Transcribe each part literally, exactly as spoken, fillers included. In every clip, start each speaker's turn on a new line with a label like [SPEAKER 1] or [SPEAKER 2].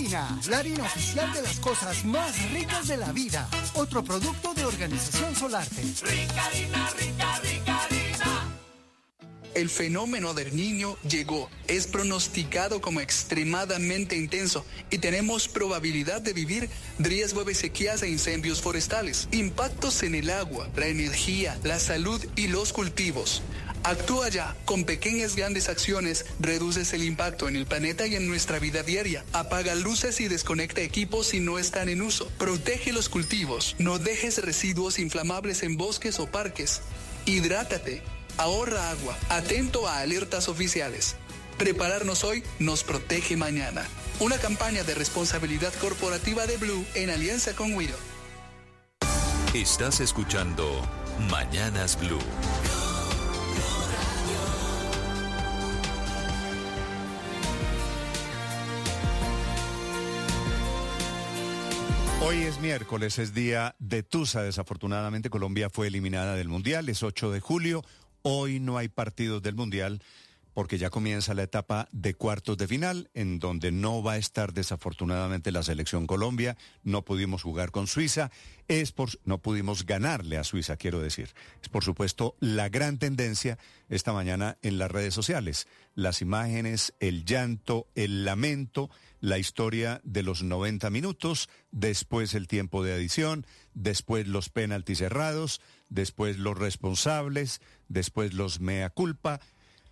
[SPEAKER 1] Harina, la harina oficial de las cosas más ricas de la vida. Otro producto de Organización Solarte.
[SPEAKER 2] Rica harina, rica, rica harina.
[SPEAKER 3] El fenómeno del Niño llegó, es pronosticado como extremadamente intenso y tenemos probabilidad de vivir riesgo de sequías e incendios forestales, impactos en el agua, la energía, la salud y los cultivos. Actúa ya, con pequeñas grandes acciones reduces el impacto en el planeta y en nuestra vida diaria. Apaga luces y desconecta equipos si no están en uso. Protege los cultivos, no dejes residuos inflamables en bosques o parques. Hidrátate. Ahorra agua, atento a alertas oficiales. Prepararnos hoy nos protege mañana. Una campaña de responsabilidad corporativa de Blue en alianza con Wido.
[SPEAKER 4] Estás escuchando Mañanas Blue.
[SPEAKER 5] Hoy es miércoles, es día de Tusa. Desafortunadamente Colombia fue eliminada del Mundial, es ocho de julio. Hoy no hay partidos del Mundial porque ya comienza la etapa de cuartos de final, en donde no va a estar desafortunadamente la selección Colombia. No pudimos jugar con Suiza, es por, no pudimos ganarle a Suiza, quiero decir. Es por supuesto la gran tendencia esta mañana en las redes sociales. Las imágenes, el llanto, el lamento, la historia de los noventa minutos, después el tiempo de adición, después los penaltis errados, después los responsables, después los mea culpa.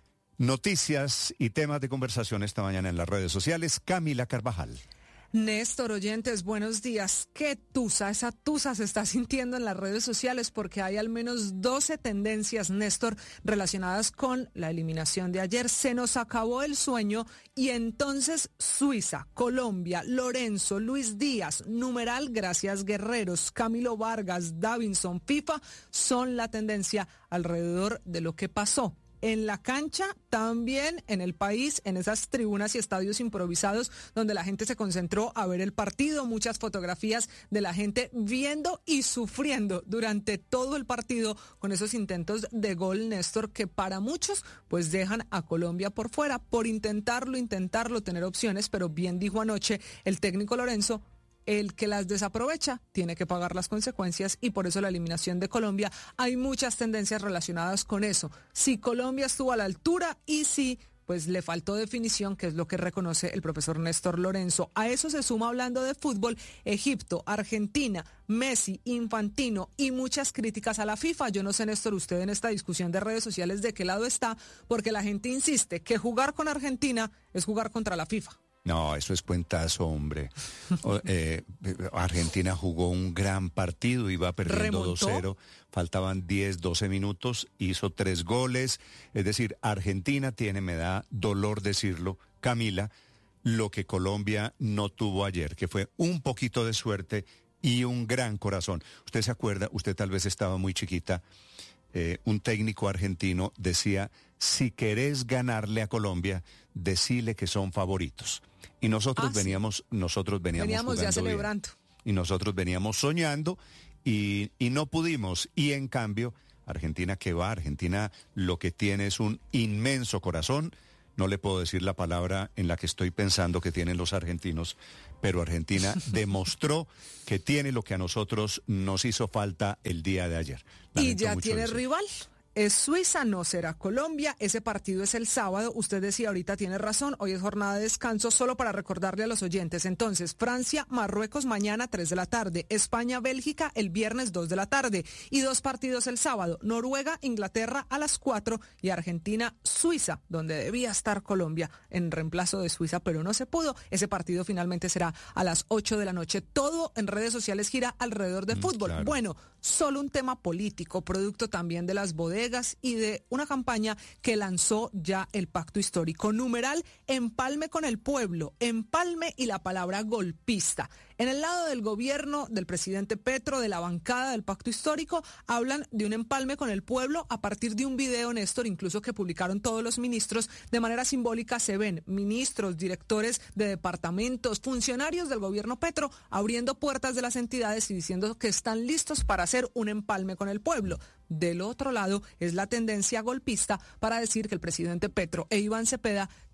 [SPEAKER 5] Noticias y temas de conversación esta mañana en las redes sociales. Camila Carvajal.
[SPEAKER 6] Néstor, oyentes, buenos días. ¿Qué tusa? Esa tusa se está sintiendo en las redes sociales porque hay al menos doce tendencias, Néstor, relacionadas con la eliminación de ayer. Se nos acabó el sueño y entonces Suiza, Colombia, Lorenzo, Luis Díaz, numeral, gracias Guerreros, Camilo Vargas, Davinson, FIFA, son la tendencia alrededor de lo que pasó en la cancha, también en el país, en esas tribunas y estadios improvisados donde la gente se concentró a ver el partido, muchas fotografías de la gente viendo y sufriendo durante todo el partido con esos intentos de gol, Néstor, que para muchos pues dejan a Colombia por fuera, por intentarlo, intentarlo, tener opciones, pero bien dijo anoche el técnico Lorenzo, el que las desaprovecha tiene que pagar las consecuencias y por eso la eliminación de Colombia. Hay muchas tendencias relacionadas con eso. Si Colombia estuvo a la altura y si pues le faltó definición, que es lo que reconoce el profesor Néstor Lorenzo. A eso se suma, hablando de fútbol, Egipto, Argentina, Messi, Infantino y muchas críticas a la FIFA. Yo no sé, Néstor, usted en esta discusión de redes sociales de qué lado está, porque la gente insiste que jugar con Argentina es jugar contra la FIFA.
[SPEAKER 5] No, eso es cuentazo, hombre. O, eh, Argentina jugó un gran partido, iba perdiendo dos cero, faltaban diez, doce minutos, hizo tres goles. Es decir, Argentina tiene, me da dolor decirlo, Camila, lo que Colombia no tuvo ayer, que fue un poquito de suerte y un gran corazón. Usted se acuerda, usted tal vez estaba muy chiquita, eh, un técnico argentino decía, si querés ganarle a Colombia, decile que son favoritos. Y nosotros ah, veníamos, sí. nosotros veníamos,
[SPEAKER 6] veníamos ya celebrando.
[SPEAKER 5] Bien, y nosotros veníamos soñando y, y no pudimos. Y en cambio, Argentina, ¿qué va? Argentina lo que tiene es un inmenso corazón. No le puedo decir la palabra en la que estoy pensando que tienen los argentinos, pero Argentina demostró que tiene lo que a nosotros nos hizo falta el día de ayer.
[SPEAKER 6] Lamento y ya tiene decir. rival. Es Suiza, no será Colombia. Ese partido es el sábado. Usted decía ahorita, tiene razón, hoy es jornada de descanso, solo para recordarle a los oyentes. Entonces, Francia, Marruecos mañana tres de la tarde, España, Bélgica el viernes dos de la tarde y dos partidos el sábado, Noruega, Inglaterra a las cuatro y Argentina, Suiza, donde debía estar Colombia en reemplazo de Suiza, pero no se pudo. Ese partido finalmente será a las ocho de la noche. Todo en redes sociales gira alrededor de mm, fútbol. Claro. Bueno, solo un tema político, producto también de las bodegas y de una campaña que lanzó ya el Pacto Histórico. Numeral, empalme con el pueblo, empalme y la palabra golpista. En el lado del gobierno del presidente Petro, de la bancada del Pacto Histórico, hablan de un empalme con el pueblo a partir de un video, Néstor, incluso que publicaron todos los ministros. De manera simbólica se ven ministros, directores de departamentos, funcionarios del gobierno Petro abriendo puertas de las entidades y diciendo que están listos para hacer un empalme con el pueblo. Del otro lado es la tendencia golpista para decir que el presidente Petro e Iván Cepeda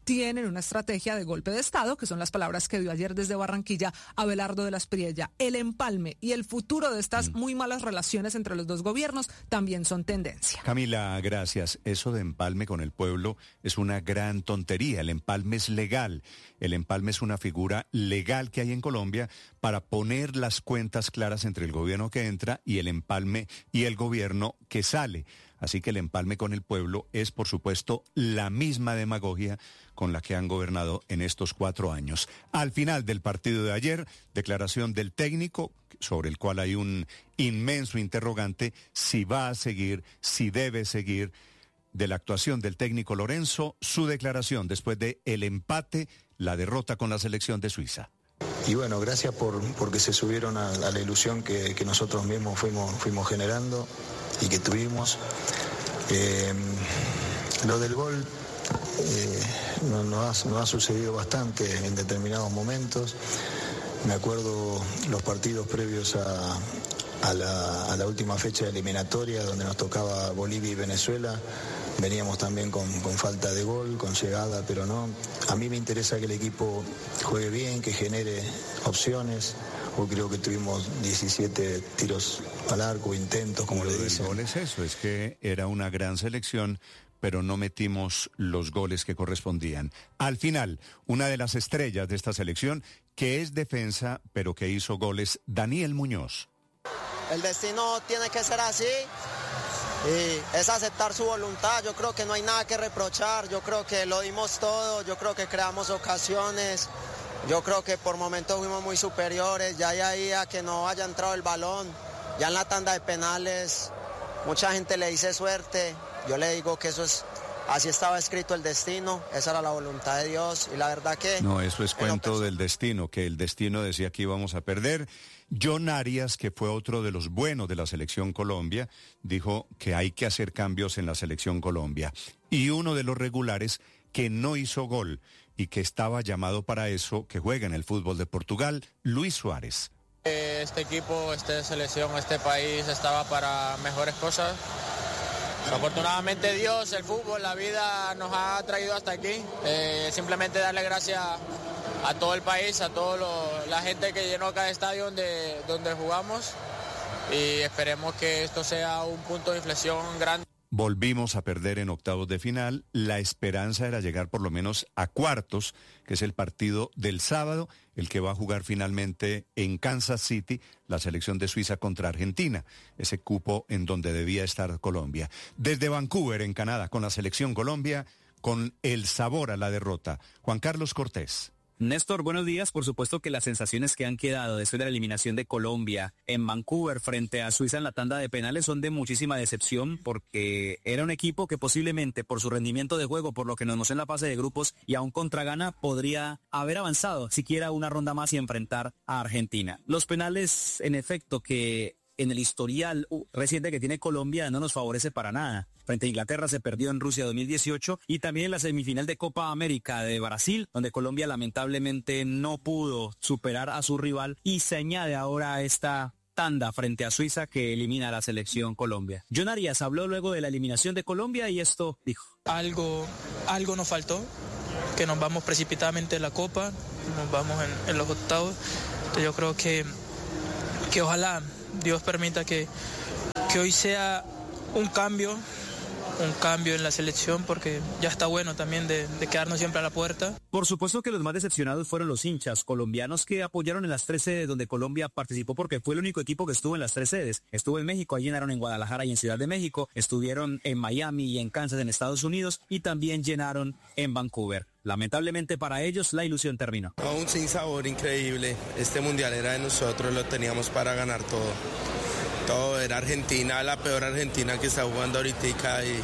[SPEAKER 6] tienen una estrategia de golpe de Estado, que son las palabras que dio ayer desde Barranquilla Abelardo de la Espriella. El empalme y el futuro de estas mm. muy malas relaciones entre los dos gobiernos también son tendencia.
[SPEAKER 5] Camila, gracias. Eso de empalme con el pueblo es una gran tontería. El empalme es legal. El empalme es una figura legal que hay en Colombia para poner las cuentas claras entre el gobierno que entra y el empalme y el gobierno que sale. Así que el empalme con el pueblo es, por supuesto, la misma demagogia con la que han gobernado en estos cuatro años. Al final del partido de ayer, declaración del técnico, sobre el cual hay un inmenso interrogante, si va a seguir, si debe seguir, de la actuación del técnico Lorenzo, su declaración después de el empate, la derrota con la selección de Suiza.
[SPEAKER 7] Y bueno, gracias por porque se subieron a, a la ilusión que, que nosotros mismos fuimos, fuimos generando y que tuvimos. Eh, lo del gol eh, nos no ha, no ha sucedido bastante en determinados momentos. Me acuerdo los partidos previos a, a, la, a la última fecha de eliminatoria, donde nos tocaba Bolivia y Venezuela. Veníamos también con, con falta de gol, con llegada, pero no. A mí me interesa que el equipo juegue bien, que genere opciones. Hoy creo que tuvimos diecisiete tiros al arco, intentos, como le dicen.
[SPEAKER 5] El gol es eso, es que era una gran selección, pero no metimos los goles que correspondían. Al final, una de las estrellas de esta selección, que es defensa, pero que hizo goles, Daniel Muñoz.
[SPEAKER 8] El destino tiene que ser así. Y es aceptar su voluntad. Yo creo que no hay nada que reprochar, yo creo que lo dimos todo, yo creo que creamos ocasiones, yo creo que por momentos fuimos muy superiores, ya ahí a que no haya entrado el balón, ya en la tanda de penales, mucha gente le dice suerte, yo le digo que eso es, así estaba escrito el destino, esa era la voluntad de Dios y la verdad que...
[SPEAKER 5] No, eso es cuento del destino, que el destino decía que íbamos a perder. John Arias, que fue otro de los buenos de la Selección Colombia, dijo que hay que hacer cambios en la Selección Colombia. Y uno de los regulares que no hizo gol y que estaba llamado para eso, que juega en el fútbol de Portugal, Luis Suárez.
[SPEAKER 9] Este equipo, esta selección, este país estaba para mejores cosas. Afortunadamente Dios, el fútbol, la vida nos ha traído hasta aquí. Eh, simplemente darle gracias a todo el país, a toda la gente que llenó cada estadio donde, donde jugamos y esperemos que esto sea un punto de inflexión grande.
[SPEAKER 5] Volvimos a perder en octavos de final. La esperanza era llegar por lo menos a cuartos, que es el partido del sábado, el que va a jugar finalmente en Kansas City, la selección de Suiza contra Argentina, ese cupo en donde debía estar Colombia. Desde Vancouver, en Canadá, con la selección Colombia, con el sabor a la derrota. Juan Carlos Cortés.
[SPEAKER 10] Néstor, buenos días. Por supuesto que las sensaciones que han quedado después de la eliminación de Colombia en Vancouver frente a Suiza en la tanda de penales son de muchísima decepción porque era un equipo que posiblemente por su rendimiento de juego, por lo que nos mostró en la fase de grupos y aún contra Ghana, podría haber avanzado siquiera una ronda más y enfrentar a Argentina. Los penales, en efecto, que en el historial reciente que tiene Colombia no nos favorece para nada. Frente a Inglaterra se perdió en Rusia dos mil dieciocho y también en la semifinal de Copa América de Brasil, donde Colombia lamentablemente no pudo superar a su rival y se añade ahora a esta tanda frente a Suiza que elimina a la selección Colombia. John Arias habló luego de la eliminación de Colombia y esto dijo.
[SPEAKER 11] Algo, algo nos faltó, que nos vamos precipitadamente en la Copa, nos vamos en, en los octavos. Entonces yo creo que, que ojalá Dios permita que, que hoy sea un cambio, un cambio en la selección, porque ya está bueno también de, de quedarnos siempre a la puerta.
[SPEAKER 10] Por supuesto que los más decepcionados fueron los hinchas colombianos que apoyaron en las tres sedes donde Colombia participó, porque fue el único equipo que estuvo en las tres sedes. Estuvo en México, ahí llenaron en Guadalajara y en Ciudad de México, estuvieron en Miami y en Kansas en Estados Unidos y también llenaron en Vancouver. Lamentablemente para ellos la ilusión terminó.
[SPEAKER 12] Un sinsabor increíble, este mundial era de nosotros, lo teníamos para ganar todo. Todo era Argentina, la peor Argentina que está jugando ahorita y,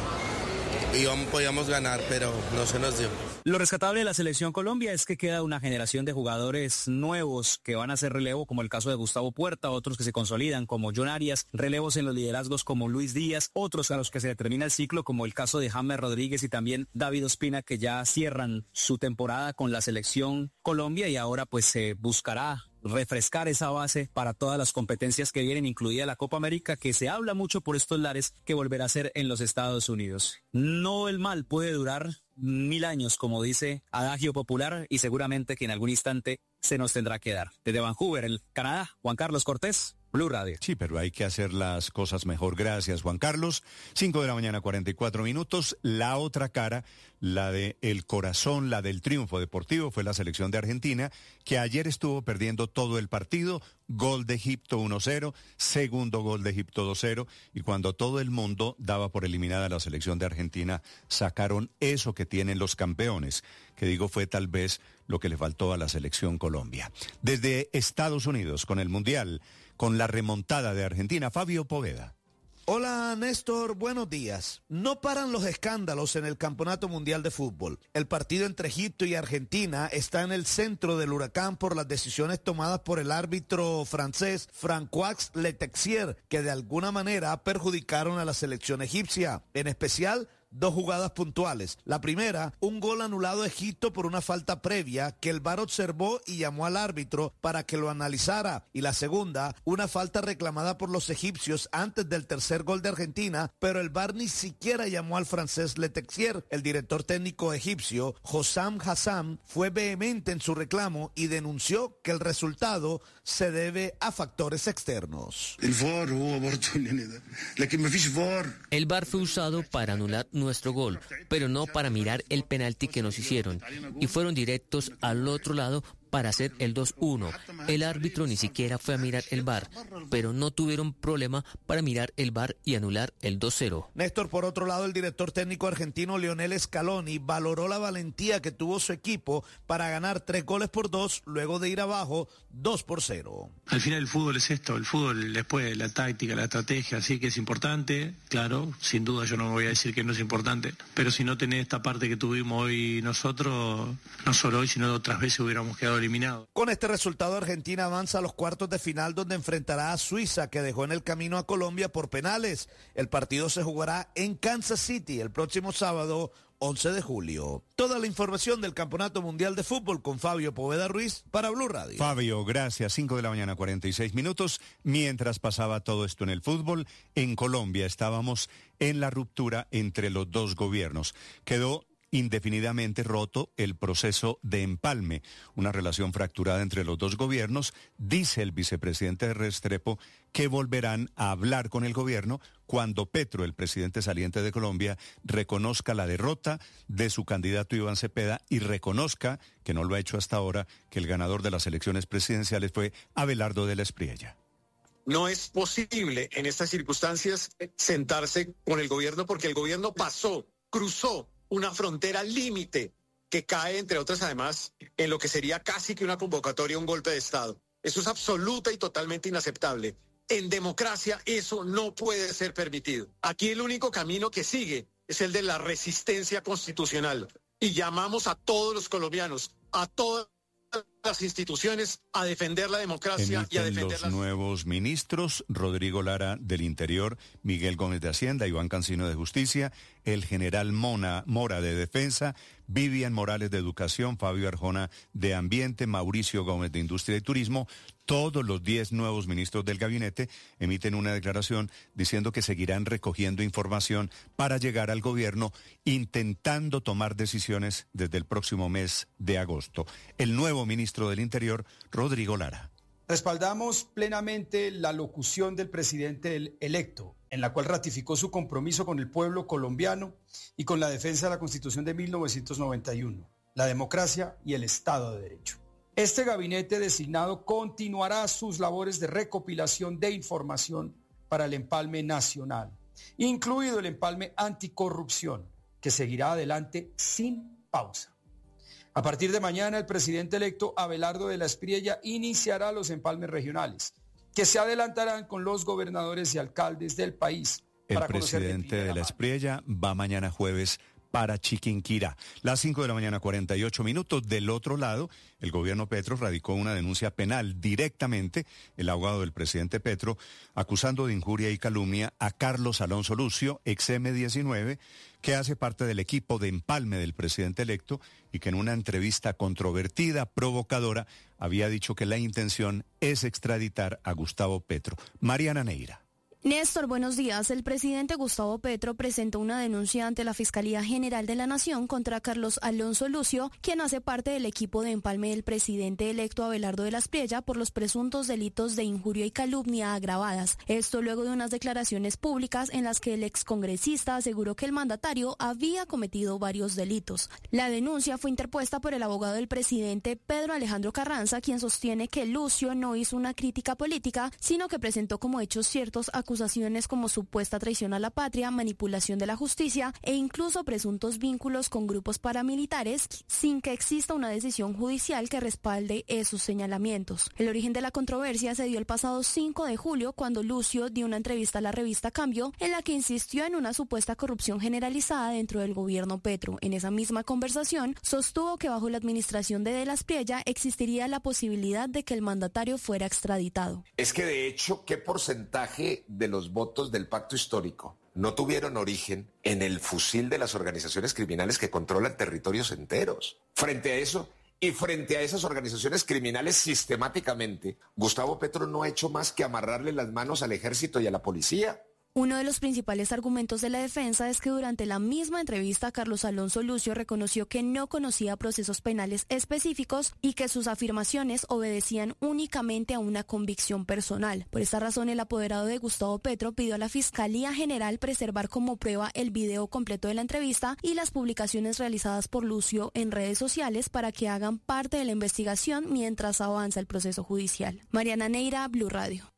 [SPEAKER 12] y podíamos ganar, pero no se nos dio.
[SPEAKER 10] Lo rescatable de la selección Colombia es que queda una generación de jugadores nuevos que van a hacer relevo, como el caso de Gustavo Puerta, otros que se consolidan como John Arias, relevos en los liderazgos como Luis Díaz, otros a los que se le termina el ciclo como el caso de James Rodríguez y también David Ospina, que ya cierran su temporada con la selección Colombia y ahora pues se buscará refrescar esa base para todas las competencias que vienen, incluida la Copa América, que se habla mucho por estos lares que volverá a ser en los Estados Unidos. No el mal puede durar mil años, como dice adagio popular, y seguramente que en algún instante se nos tendrá que dar. Desde Vancouver, en Canadá, Juan Carlos Cortés, Blue Radio.
[SPEAKER 5] Sí, pero hay que hacer las cosas mejor. Gracias, Juan Carlos. Cinco de la mañana, cuarenta y cuatro minutos. La otra cara, la de el corazón, la del triunfo deportivo, fue la selección de Argentina, que ayer estuvo perdiendo todo el partido. Gol de Egipto uno cero, segundo gol de Egipto dos cero, y cuando todo el mundo daba por eliminada a la selección de Argentina, sacaron eso que tienen los campeones, que digo fue tal vez lo que le faltó a la selección Colombia. Desde Estados Unidos, con el Mundial, con la remontada de Argentina, Fabio Poveda.
[SPEAKER 13] Hola Néstor, buenos días. No paran los escándalos en el Campeonato Mundial de Fútbol. El partido entre Egipto y Argentina está en el centro del huracán por las decisiones tomadas por el árbitro francés Francois Letexier, que de alguna manera perjudicaron a la selección egipcia, en especial dos jugadas puntuales. La primera, un gol anulado a Egipto por una falta previa que el V A R observó y llamó al árbitro para que lo analizara. Y la segunda, una falta reclamada por los egipcios antes del tercer gol de Argentina, pero el V A R ni siquiera llamó al francés Letexier. El director técnico egipcio, Hossam Hassam, fue vehemente en su reclamo y denunció que el resultado se debe a factores externos.
[SPEAKER 14] El V A R fue usado para anular nuestro gol, pero no para mirar el penalti que nos hicieron, y fueron directos al otro lado para hacer el dos uno. El árbitro ni siquiera fue a mirar el V A R, pero no tuvieron problema para mirar el V A R y anular el dos cero.
[SPEAKER 13] Néstor, por otro lado, el director técnico argentino Lionel Scaloni valoró la valentía que tuvo su equipo para ganar tres goles por dos luego de ir abajo dos por cero.
[SPEAKER 15] Al final el fútbol es esto, el fútbol después la táctica, la estrategia, así que es importante, claro, sin duda yo no me voy a decir que no es importante, pero si no tenés esta parte que tuvimos hoy nosotros, no solo hoy, sino otras veces hubiéramos quedado eliminado.
[SPEAKER 13] Con este resultado, Argentina avanza a los cuartos de final, donde enfrentará a Suiza, que dejó en el camino a Colombia por penales. El partido se jugará en Kansas City el próximo sábado, once de julio. Toda la información del Campeonato Mundial de Fútbol con Fabio Poveda Ruiz para Blue Radio.
[SPEAKER 5] Fabio, gracias. Cinco de la mañana, cuarenta y seis minutos. Mientras pasaba todo esto en el fútbol, en Colombia estábamos en la ruptura entre los dos gobiernos. Quedó indefinidamente roto el proceso de empalme, una relación fracturada entre los dos gobiernos. Dice el vicepresidente Restrepo que volverán a hablar con el gobierno cuando Petro, el presidente saliente de Colombia, reconozca la derrota de su candidato Iván Cepeda y reconozca, que no lo ha hecho hasta ahora, que el ganador de las elecciones presidenciales fue Abelardo de la Espriella.
[SPEAKER 16] No es posible en estas circunstancias sentarse con el gobierno porque el gobierno pasó, cruzó una frontera límite que cae, entre otras, además, en lo que sería casi que una convocatoria a un golpe de Estado. Eso es absoluta y totalmente inaceptable. En democracia eso no puede ser permitido. Aquí el único camino que sigue es el de la resistencia constitucional. Y llamamos a todos los colombianos, a todas las instituciones, a defender la democracia
[SPEAKER 5] Emiten
[SPEAKER 16] y a defender
[SPEAKER 5] los
[SPEAKER 16] las...
[SPEAKER 5] nuevos ministros, Rodrigo Lara del Interior, Miguel Gómez de Hacienda, Iván Cancino de Justicia, el general Mona, Mora de Defensa, Vivian Morales de Educación, Fabio Arjona de Ambiente, Mauricio Gómez de Industria y Turismo. Todos los diez nuevos ministros del gabinete emiten una declaración diciendo que seguirán recogiendo información para llegar al gobierno, intentando tomar decisiones desde el próximo mes de agosto. El nuevo ministro del Interior, Rodrigo Lara.
[SPEAKER 17] Respaldamos plenamente la locución del presidente electo, en la cual ratificó su compromiso con el pueblo colombiano y con la defensa de la Constitución de mil novecientos noventa y uno, la democracia y el Estado de Derecho. Este gabinete designado continuará sus labores de recopilación de información para el empalme nacional, incluido el empalme anticorrupción, que seguirá adelante sin pausa. A partir de mañana, el presidente electo Abelardo de la Espriella iniciará los empalmes regionales, que se adelantarán con los gobernadores y alcaldes del país.
[SPEAKER 5] El presidente de la Espriella va mañana jueves para Chiquinquirá. Las cinco de la mañana, cuarenta y ocho minutos. Del otro lado, el gobierno Petro radicó una denuncia penal directamente, el abogado del presidente Petro, acusando de injuria y calumnia a Carlos Alonso Lucio, ex eme diecinueve, que hace parte del equipo de empalme del presidente electo y que en una entrevista controvertida, provocadora, había dicho que la intención es extraditar a Gustavo Petro. Mariana Neira.
[SPEAKER 18] Néstor, buenos días. El presidente Gustavo Petro presentó una denuncia ante la Fiscalía General de la Nación contra Carlos Alonso Lucio, quien hace parte del equipo de empalme del presidente electo Abelardo de la Espriella por los presuntos delitos de injuria y calumnia agravadas. Esto luego de unas declaraciones públicas en las que el excongresista aseguró que el mandatario había cometido varios delitos. La denuncia fue interpuesta por el abogado del presidente Pedro Alejandro Carranza, quien sostiene que Lucio no hizo una crítica política, sino que presentó como hechos ciertos acusaciones acusaciones como supuesta traición a la patria, manipulación de la justicia e incluso presuntos vínculos con grupos paramilitares sin que exista una decisión judicial que respalde esos señalamientos. El origen de la controversia se dio el pasado cinco de julio cuando Lucio dio una entrevista a la revista Cambio en la que insistió en una supuesta corrupción generalizada dentro del gobierno Petro. En esa misma conversación sostuvo que bajo la administración de De la Espriella existiría la posibilidad de que el mandatario fuera extraditado.
[SPEAKER 19] Es que de hecho, ¿qué porcentaje de los votos del pacto histórico no tuvieron origen en el fusil de las organizaciones criminales que controlan territorios enteros? Frente a eso y frente a esas organizaciones criminales sistemáticamente, Gustavo Petro no ha hecho más que amarrarle las manos al ejército y a la policía.
[SPEAKER 18] Uno de los principales argumentos de la defensa es que durante la misma entrevista Carlos Alonso Lucio reconoció que no conocía procesos penales específicos y que sus afirmaciones obedecían únicamente a una convicción personal. Por esta razón, el apoderado de Gustavo Petro pidió a la Fiscalía General preservar como prueba el video completo de la entrevista y las publicaciones realizadas por Lucio en redes sociales para que hagan parte de la investigación mientras avanza el proceso judicial. Mariana Neira, Blue Radio.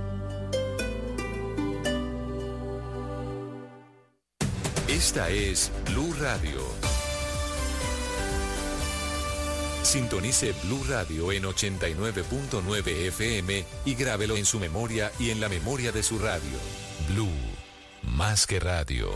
[SPEAKER 4] Esta es Blue Radio. Sintonice Blue Radio en ochenta y nueve punto nueve F M y grábelo en su memoria y en la memoria de su radio. Blue, más que radio.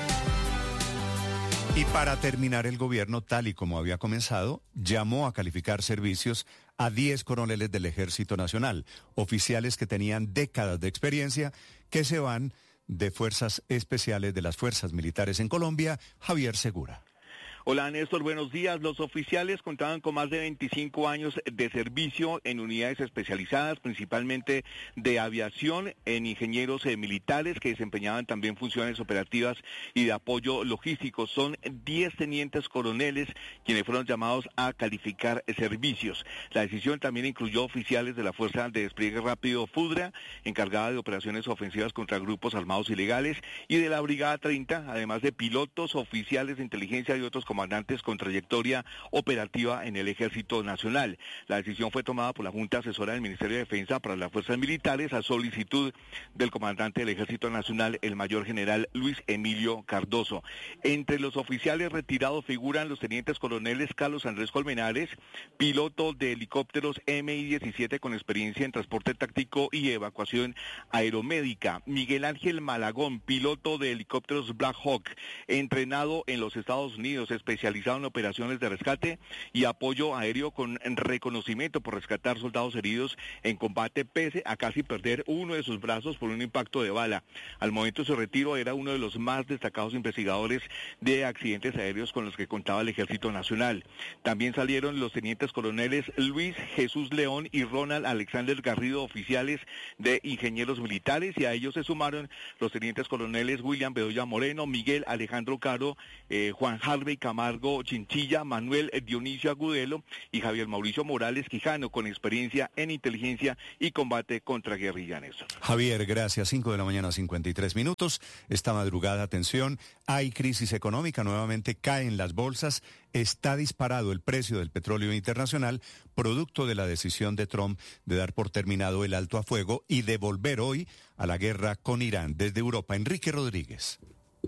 [SPEAKER 5] Y para terminar, el gobierno, tal y como había comenzado, llamó a calificar servicios a diez coroneles del Ejército Nacional, oficiales que tenían décadas de experiencia, que se van de Fuerzas Especiales de las Fuerzas Militares en Colombia. Javier Segura.
[SPEAKER 20] Hola Néstor, buenos días. Los oficiales contaban con más de veinticinco años de servicio en unidades especializadas, principalmente de aviación, en ingenieros eh, militares que desempeñaban también funciones operativas y de apoyo logístico. Son diez tenientes coroneles quienes fueron llamados a calificar servicios. La decisión también incluyó oficiales de la Fuerza de Despliegue Rápido FUDRA, encargada de operaciones ofensivas contra grupos armados ilegales, y de la Brigada treinta, además de pilotos, oficiales de inteligencia y otros comandantes comandantes con trayectoria operativa en el Ejército Nacional. La decisión fue tomada por la Junta Asesora del Ministerio de Defensa para las Fuerzas Militares a solicitud del comandante del Ejército Nacional, el mayor general Luis Emilio Cardoso. Entre los oficiales retirados figuran los tenientes coroneles Carlos Andrés Colmenares, piloto de helicópteros eme i diecisiete con experiencia en transporte táctico y evacuación aeromédica; Miguel Ángel Malagón, piloto de helicópteros Black Hawk, entrenado en los Estados Unidos, especializado en operaciones de rescate y apoyo aéreo con reconocimiento por rescatar soldados heridos en combate pese a casi perder uno de sus brazos por un impacto de bala. Al momento de su retiro era uno de los más destacados investigadores de accidentes aéreos con los que contaba el Ejército Nacional. También salieron los tenientes coroneles Luis Jesús León y Ronald Alexander Garrido, oficiales de ingenieros militares, y a ellos se sumaron los tenientes coroneles William Bedoya Moreno, Miguel Alejandro Caro, eh, Juan Harvey Camargo Chinchilla, Manuel Dionisio Agudelo y Javier Mauricio Morales Quijano, con experiencia en inteligencia y combate contra guerrillanes.
[SPEAKER 5] Javier, gracias. cinco de la mañana, cincuenta y tres minutos. Esta madrugada, atención, hay crisis económica, nuevamente caen las bolsas, está disparado el precio del petróleo internacional, producto de la decisión de Trump de dar por terminado el alto a fuego y de volver hoy a la guerra con Irán. Desde Europa, Enrique Rodríguez.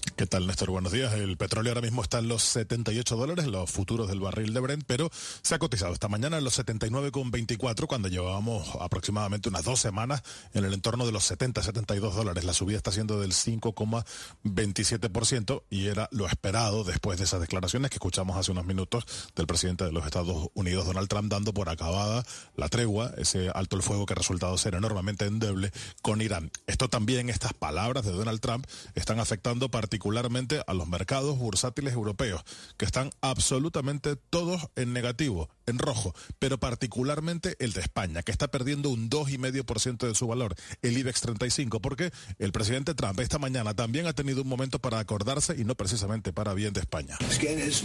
[SPEAKER 21] ¿Qué tal, Néstor? Buenos días. El petróleo ahora mismo está en los setenta y ocho dólares, los futuros del barril de Brent, pero se ha cotizado esta mañana en los setenta y nueve con veinticuatro, cuando llevábamos aproximadamente unas dos semanas en el entorno de los setenta, setenta y dos dólares. La subida está siendo del cinco coma veintisiete por ciento y era lo esperado después de esas declaraciones que escuchamos hace unos minutos del presidente de los Estados Unidos, Donald Trump, dando por acabada la tregua, ese alto el fuego que ha resultado ser enormemente endeble con Irán. Esto también, estas palabras de Donald Trump, están afectando particularmente particularmente a los mercados bursátiles europeos, que están absolutamente todos en negativo, en rojo, pero particularmente el de España, que está perdiendo un dos coma cinco por ciento de su valor, el IBEX treinta y cinco, porque el presidente Trump esta mañana también ha tenido un momento para acordarse, y no precisamente para bien, de España.
[SPEAKER 22] Spain is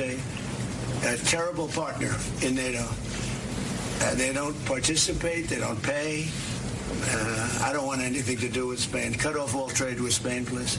[SPEAKER 22] a, a terrible partner in NATO. Uh, they don't participate, they don't pay. Uh, I don't want anything to do with Spain. Cut off all trade with Spain, please,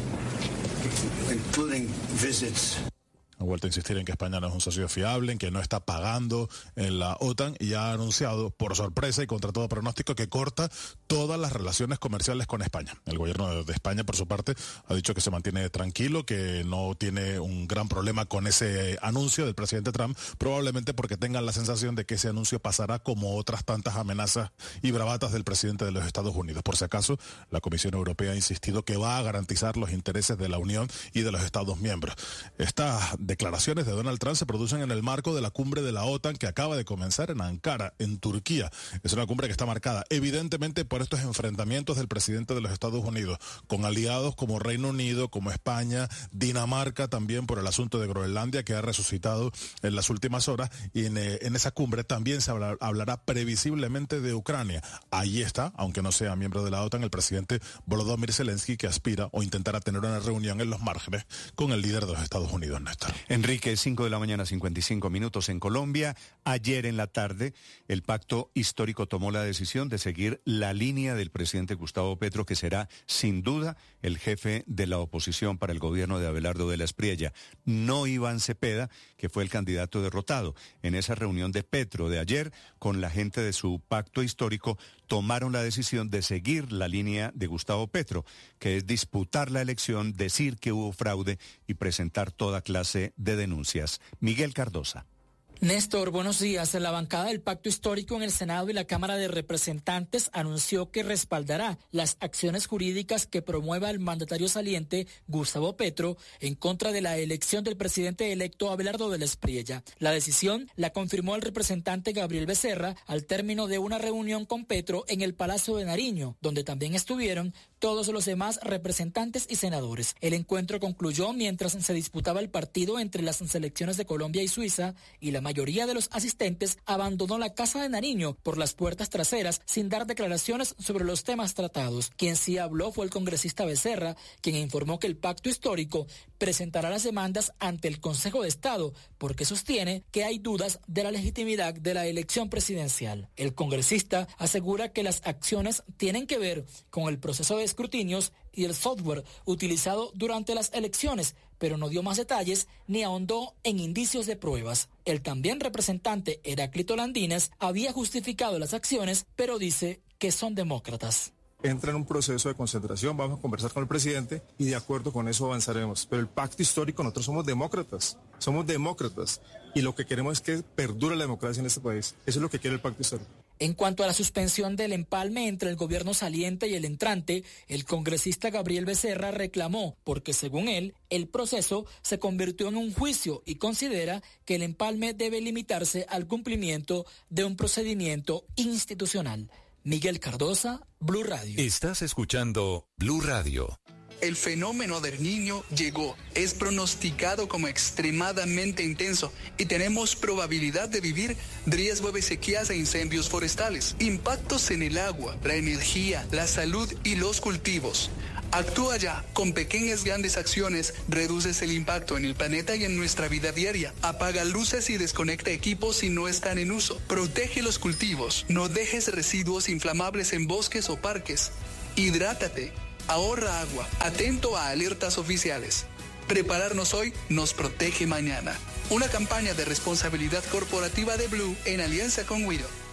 [SPEAKER 22] including visits.
[SPEAKER 21] Ha vuelto a insistir en que España no es un socio fiable, en que no está pagando en la OTAN, y ha anunciado, por sorpresa y contra todo pronóstico, que corta todas las relaciones comerciales con España. El gobierno de España, por su parte, ha dicho que se mantiene tranquilo, que no tiene un gran problema con ese anuncio del presidente Trump, probablemente porque tengan la sensación de que ese anuncio pasará como otras tantas amenazas y bravatas del presidente de los Estados Unidos. Por si acaso, la Comisión Europea ha insistido que va a garantizar los intereses de la Unión y de los Estados miembros. Esta declaraciones de Donald Trump se producen en el marco de la cumbre de la OTAN que acaba de comenzar en Ankara, en Turquía. Es una cumbre que está marcada evidentemente por estos enfrentamientos del presidente de los Estados Unidos con aliados como Reino Unido, como España, Dinamarca, también por el asunto de Groenlandia, que ha resucitado en las últimas horas, y en, eh, en esa cumbre también se habla, hablará previsiblemente de Ucrania. Ahí está, aunque no sea miembro de la OTAN, el presidente Volodymyr Zelensky, que aspira o intentará tener una reunión en los márgenes con el líder de los Estados Unidos, Néstor.
[SPEAKER 5] Enrique, cinco de la mañana, cincuenta y cinco minutos en Colombia. Ayer en la tarde, el pacto histórico tomó la decisión de seguir la línea del presidente Gustavo Petro, que será, sin duda, el jefe de la oposición para el gobierno de Abelardo de la Espriella. No Iván Cepeda, que fue el candidato derrotado. En esa reunión de Petro de ayer, con la gente de su pacto histórico, tomaron la decisión de seguir la línea de Gustavo Petro, que es disputar la elección, decir que hubo fraude y presentar toda clase de denuncias. Miguel Cardosa.
[SPEAKER 23] Néstor, buenos días. La bancada del Pacto Histórico en el Senado y la Cámara de Representantes anunció que respaldará las acciones jurídicas que promueva el mandatario saliente Gustavo Petro en contra de la elección del presidente electo Abelardo de la Espriella. La decisión la confirmó el representante Gabriel Becerra al término de una reunión con Petro en el Palacio de Nariño, donde también estuvieron todos los demás representantes y senadores. El encuentro concluyó mientras se disputaba el partido entre las selecciones de Colombia y Suiza, y la mayoría de los asistentes abandonó la Casa de Nariño por las puertas traseras sin dar declaraciones sobre los temas tratados. Quien sí habló fue el congresista Becerra, quien informó que el pacto histórico presentará las demandas ante el Consejo de Estado porque sostiene que hay dudas de la legitimidad de la elección presidencial. El congresista asegura que las acciones tienen que ver con el proceso de escrutinios y el software utilizado durante las elecciones, pero no dio más detalles ni ahondó en indicios de pruebas. El también representante Heráclito Landines había justificado las acciones, pero dice que son demócratas.
[SPEAKER 24] Entra en un proceso de concentración, vamos a conversar con el presidente y de acuerdo con eso avanzaremos. Pero el pacto histórico, nosotros somos demócratas, somos demócratas y lo que queremos es que perdure la democracia en este país. Eso es lo que quiere el pacto histórico.
[SPEAKER 23] En cuanto a la suspensión del empalme entre el gobierno saliente y el entrante, el congresista Gabriel Becerra reclamó, porque según él, el proceso se convirtió en un juicio y considera que el empalme debe limitarse al cumplimiento de un procedimiento institucional. Miguel Cardosa, Blue Radio.
[SPEAKER 4] Estás escuchando Blue Radio.
[SPEAKER 3] El fenómeno del Niño llegó, es pronosticado como extremadamente intenso y tenemos probabilidad de vivir riesgo de sequías e incendios forestales, impactos en el agua, la energía, la salud y los cultivos. Actúa ya, con pequeñas grandes acciones reduces el impacto en el planeta y en nuestra vida diaria. Apaga luces y desconecta equipos si no están en uso. Protege los cultivos, no dejes residuos inflamables en bosques o parques. Hidrátate. Ahorra agua, atento a alertas oficiales. Prepararnos hoy nos protege mañana. Una campaña de responsabilidad corporativa de Blue en alianza con Wido.